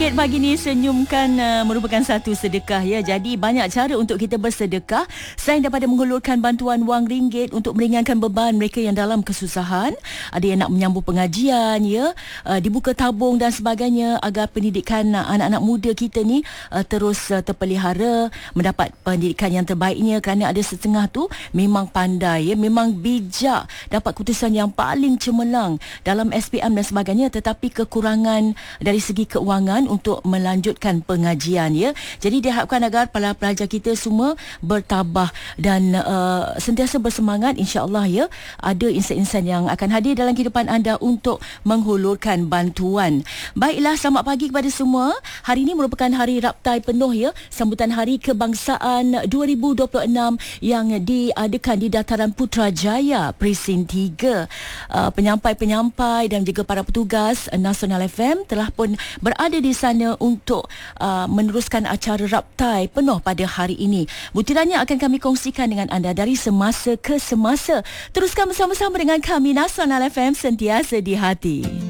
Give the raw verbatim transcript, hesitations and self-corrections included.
ringgit pagi ni senyumkan uh, merupakan satu sedekah ya. Jadi banyak cara untuk kita bersedekah selain daripada menghulurkan bantuan wang ringgit untuk meringankan beban mereka yang dalam kesusahan. Ada yang nak menyambung pengajian ya, uh, dibuka tabung dan sebagainya agar pendidikan uh, anak-anak muda kita ni uh, terus uh, terpelihara, mendapat pendidikan yang terbaiknya, kerana ada setengah tu memang pandai ya, memang bijak, dapat keputusan yang paling cemerlang dalam S P M dan sebagainya, tetapi kekurangan dari segi keuangan untuk melanjutkan pengajian ya. Jadi diharapkan agar para pelajar kita semua bertabah dan uh, sentiasa bersemangat, insya-Allah ya. Ada insan-insan yang akan hadir dalam kehidupan anda untuk menghulurkan bantuan. Baiklah, selamat pagi kepada semua. Hari ini merupakan hari Raptai penuh ya, sambutan Hari Kebangsaan dua ribu dua puluh enam yang diadakan di Dataran Putrajaya Presin tiga. Uh, penyampai-penyampai dan juga para petugas Nasional F M telah pun berada di sana untuk uh, meneruskan acara Raptai penuh pada hari ini. Butirannya akan kami kongsikan dengan anda dari semasa ke semasa. Teruskan bersama-sama dengan kami, Nasional F M, sentiasa di hati.